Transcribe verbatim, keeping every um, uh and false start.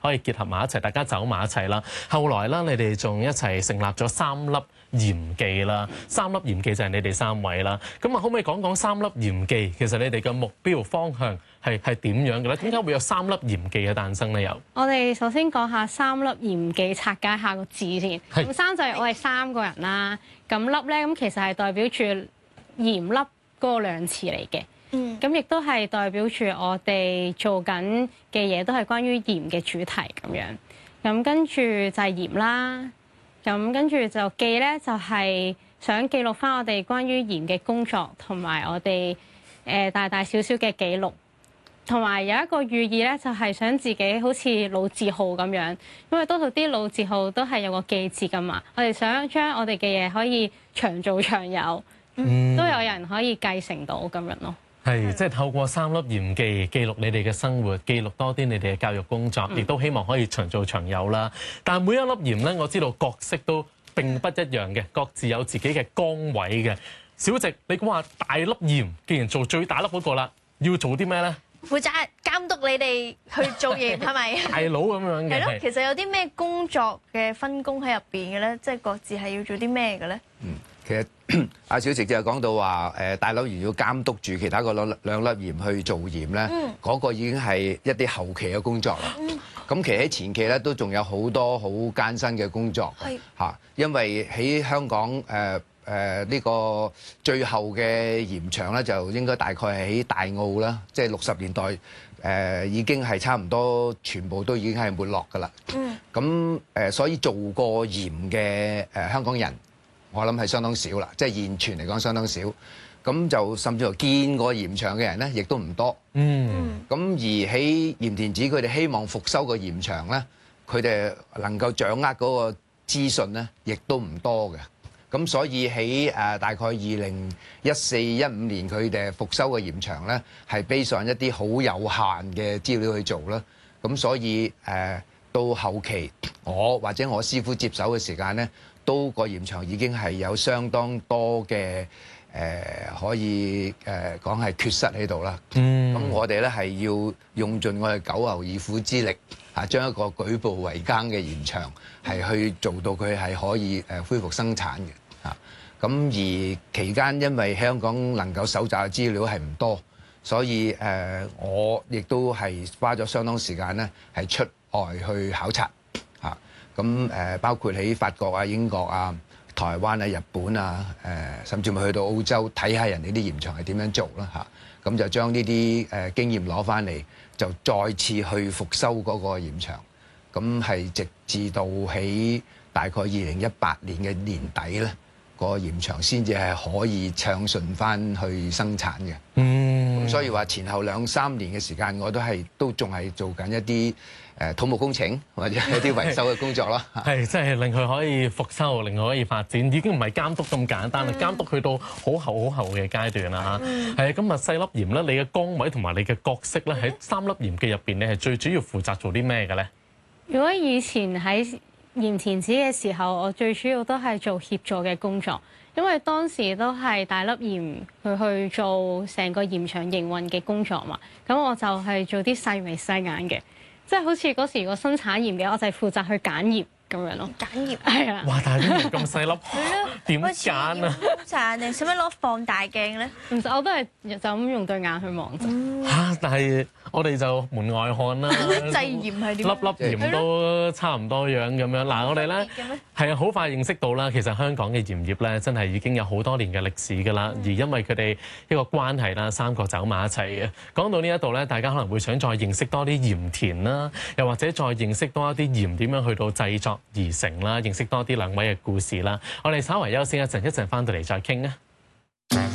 可以結合埋一齊，大家走埋一齊啦。後來啦，你哋仲一齊成立咗三粒鹽記啦，三粒鹽記就係你哋三位啦。咁啊，可唔可以講講三粒鹽記其實你哋嘅目標方向係係點樣嘅咧？點解會有三粒鹽記嘅誕生咧？又我哋首先講下三粒鹽記拆解下個字先。咁三就係我哋三個人啦。咁粒咧咁其實係代表住鹽粒嗰個量詞嚟嘅。嗯。咁亦都係代表住我哋做緊嘅嘢都係關於鹽嘅主題咁樣。咁跟住就係鹽啦。咁跟住就記咧，就係想記錄翻我哋關於鹽嘅工作，同埋我哋誒大大小小嘅記錄，同埋有一個寓意咧，就係想自己好似老字號咁樣，因為多數啲老字號都係有個記字噶嘛。我哋想將我哋嘅嘢可以長做長有，嗯、都有人可以繼承到咁樣咯。 係，即係透過三粒鹽記記錄你哋嘅生活，記錄多啲你哋嘅教育工作，亦都希望可以長做長有啦。但係每一粒鹽咧，我知道角色都並不一樣嘅，各自有自己嘅崗位嘅。小植，你講話大粒鹽，既然做最大粒嗰個啦，要做啲咩咧？ 負責監督你哋去做鹽係咪？ 大佬咁樣嘅。 係咯，其實有啲咩工作嘅分工喺入邊嘅咧？即係各自係要做啲咩嘅咧？ 嗯，其實阿小植就講到話誒，大佬如要監督住其他嗰兩兩粒鹽去做鹽咧，嗰、嗯、個已經係一啲後期嘅工作啦。咁、嗯、其實喺前期咧都仲有好多好艱辛嘅工作嚇，因為喺香港誒誒呢個最後嘅鹽場咧，就應該大概係喺大澳啦，即係六十年代誒、呃、已經係差唔多全部都已經係沒落㗎啦。嗯，咁誒、呃、所以做過鹽嘅誒、呃、香港人，我諗係相當少啦，即係現存嚟講相當少。咁就甚至乎見過鹽場嘅人咧，亦都唔多。嗯。咁而喺鹽田梓佢哋希望復修個鹽場咧，佢哋能夠掌握嗰個資訊咧，亦都唔多嘅。咁所以喺誒大概二零一四一五年，佢哋復修個鹽場咧，係 base 上一啲好有限嘅資料去做啦。咁所以誒、呃、到後期，我或者我師傅接手嘅時間咧，都個鹽場已經係有相當多嘅誒、呃、可以誒講係缺失喺度啦。嗯，咁我哋咧係要用盡我哋九牛二虎之力，嚇將一個舉步維艱嘅鹽場係去做到佢係可以誒恢復生產嘅嚇。咁而期間因為香港能夠搜集嘅資料係唔多，所以誒我亦都係花咗相當時間咧係出外去考察。咁誒包括喺法國啊、英國啊、台灣啊、日本啊，誒甚至乎去到澳洲睇下人哋啲鹽場係點樣做啦嚇。咁就將呢啲誒經驗攞翻嚟，就再次去復修嗰個鹽場。咁係直至到喺大概二零一八年嘅年底咧，個鹽場先至係可以暢順翻去生產嘅。嗯。咁所以話前後兩三年嘅時間，我都係都仲係做緊一啲誒土木工程或者一啲維修嘅工作咯， 係即係令佢可以復修，令佢可以發展，已經唔係監督咁簡單啦，監督去到好後好後嘅階段啦嚇。係啊，咁啊細粒鹽咧，你嘅崗位同埋你嘅角色咧，喺三粒鹽記入邊，你係最主要負責做啲咩嘅咧？ 如果以前喺鹽田梓嘅時候，我最主要都係做協助嘅工作，因為當時都係大粒鹽佢去做成個鹽場營運嘅工作嘛，咁我就係做啲細眉細眼嘅。即係好似嗰時個生產鹽嘅，我就係負責去揀鹽咁樣咯。揀鹽係啊！ 哇！但係啲鹽咁細粒，點揀啊？ 揀定使乜攞放大鏡咧？ 唔使，我都係就咁用對眼去望啫。嚇、 嗯！但係我哋就門外漢啦。 製鹽係點？粒粒鹽都差唔多樣咁樣。嗱，我哋咧係好快認識到啦。其實香港嘅鹽業咧，真係已經有好多年嘅歷史㗎啦。而因為佢哋一個關係啦，三個走埋一齊嘅。講到呢一度咧，大家可能會想再認識多啲鹽田啦，又或者再認識多一啲鹽點樣去到製作而成啦，認識多啲兩位嘅故事啦。我哋稍為休息一陣，一陣翻到嚟再傾啊。